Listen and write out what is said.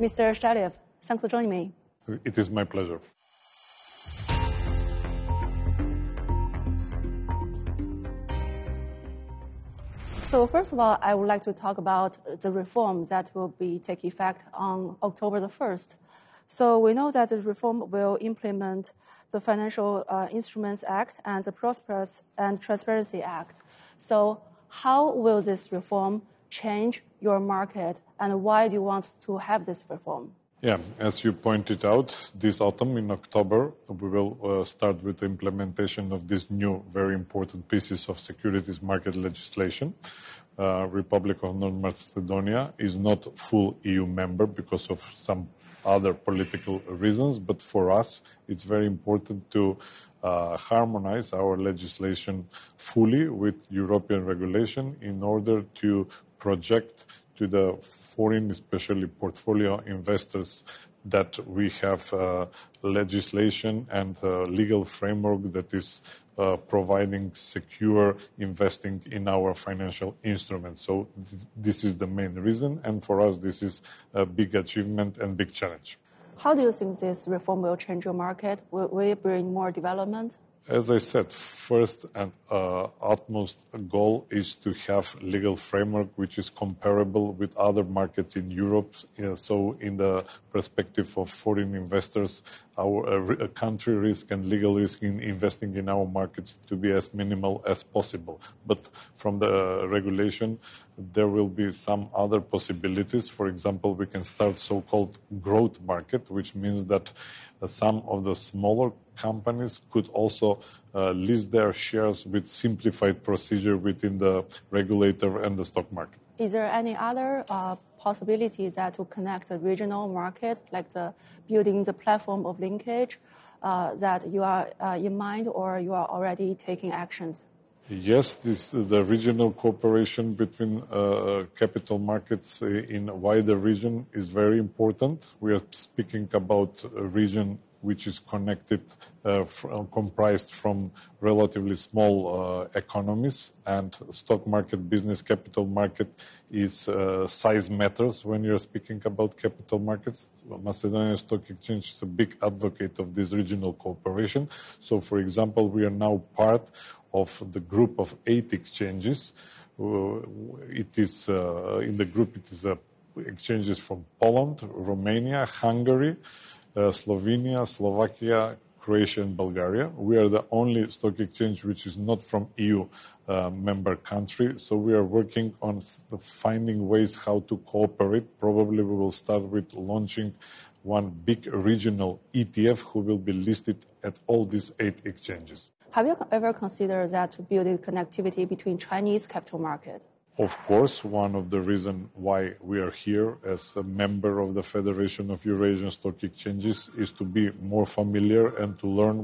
Mr. Shalev, thanks for joining me. It is my pleasure. So first of all, I would like to talk about the reform that will take effect on October the 1st. So we know that the reform will implement the Financial Instruments Act and the Prosperous and Transparency Act. So how will this reform change your market, and why do you want to have this reform? Yeah, as you pointed out, this autumn in October, we will start with the implementation of these new, very important pieces of securities market legislation. Republic of North Macedonia is not full EU member because of some other political reasons, but for us, it's very important to harmonize our legislation fully with European regulation in order to project to the foreign, especially portfolio investors, that we have legislation and legal framework that is providing secure investing in our financial instruments. So this is the main reason, and for us this is a big achievement and big challenge. How do you think this reform will change your market? Will it bring more development? As I said, first and utmost goal is to have legal framework which is comparable with other markets in Europe. So in the perspective of foreign investors, our country risk and legal risk in investing in our markets to be as minimal as possible. But from the regulation, there will be some other possibilities. For example, we can start so-called growth market, which means that some of the smaller companies could also list their shares with simplified procedure within the regulator and the stock market. Is there any other possibilities that to connect the regional market, like building the platform of linkage, that you are in mind, or you are already taking actions? Yes, the regional cooperation between capital markets in a wider region is very important. We are speaking about a region which is connected, comprised from relatively small economies, and stock market business, capital market is size matters when you're speaking about capital markets. Macedonia Stock Exchange is a big advocate of this regional cooperation. So, for example, we are now part of the group of 8 exchanges. It is in the group. It is exchanges from Poland, Romania, Hungary, Slovenia, Slovakia, Croatia, and Bulgaria. We are the only stock exchange which is not from EU member country. So we are working on finding ways how to cooperate. Probably we will start with launching one big regional ETF who will be listed at all these 8 exchanges. Have you ever considered that to build a connectivity between Chinese capital market? Of course, one of the reasons why we are here as a member of the Federation of Eurasian Stock Exchanges is to be more familiar and to learn